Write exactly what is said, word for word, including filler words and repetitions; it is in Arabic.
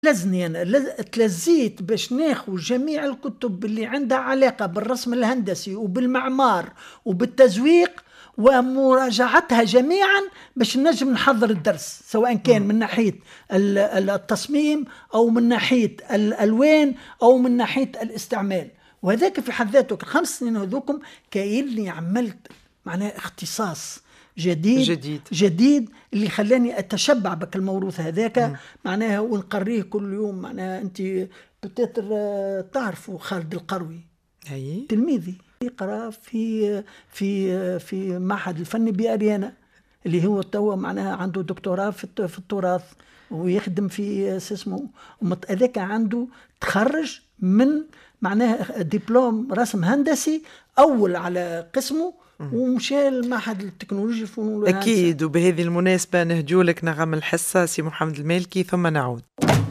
لزني أنا لز- تلزيت باش ناخذ جميع الكتب اللي عندها علاقة بالرسم الهندسي وبالمعمار وبالتزويق ومراجعتها جميعا باش نجم نحضر الدرس، سواء كان من ناحية ال- ال- التصميم أو من ناحية الألوان أو من ناحية الاستعمال. وهذاك في حد ذاته الخمس سنين هذوكم كأني عملت معناه اختصاص جديد جديد. جديد اللي خلاني أتشبع بك الموروث هذاك معناها ونقريه كل يوم. معناها أنت بتاتر تعرفوا خالد القروي أي تلميذي يقرأ في في في معهد الفن بأريانا اللي هو توا معناها عنده دكتوراه في الت- في التراث ويخدم في اسمه هذاك عنده تخرج من معناها دبلوم رسم هندسي أول على قسمه ومشى المعهد التكنولوجي الفنون والهندسة. أكيد. وبهذه المناسبة نهجولك نغم الحصة سي محمد المالكي ثم نعود.